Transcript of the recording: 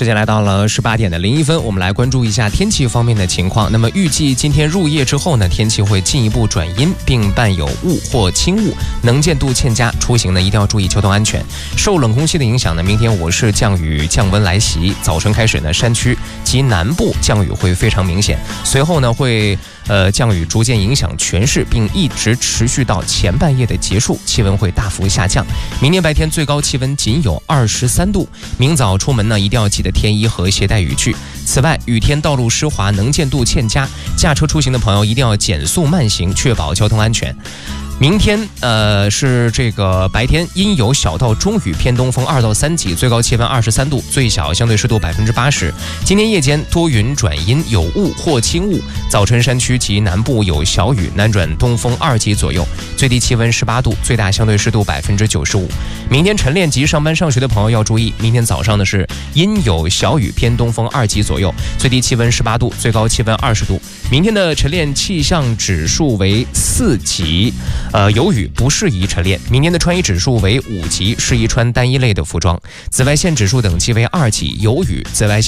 时间来到了18点01分，我们来关注一下天气方面的情况。那么预计今天入夜之后呢，天气会进一步转阴，并伴有雾或轻雾，能见度欠佳，出行呢一定要注意交通安全。受冷空气的影响呢，明天我市降雨降温来袭，早晨开始呢，山区及南部降雨会非常明显，随后呢会降雨逐渐影响全市，并一直持续到前半夜的结束，气温会大幅下降。明天白天最高气温仅有23度，明早出门呢一定要记得添衣和携带雨具。此外，雨天道路湿滑，能见度欠佳，驾车出行的朋友一定要减速慢行，确保交通安全。明天是这个白天阴有小到中雨，偏东风2到3级，最高气温23度，最小相对湿度80%。今天夜间多云转阴，有雾或轻雾，早晨山区及南部有小雨，南转东风2级左右，最低气温18度，最大相对湿度95%。明天晨练及上班上学的朋友要注意，明天早上呢是阴有小雨，偏东风2级左右，最低气温18度，最高气温20度。明天的晨练气象指数为4级。有雨不适宜晨练。明天的穿衣指数为5级，适宜穿单一类的服装。紫外线指数等级为2级，有雨，紫外线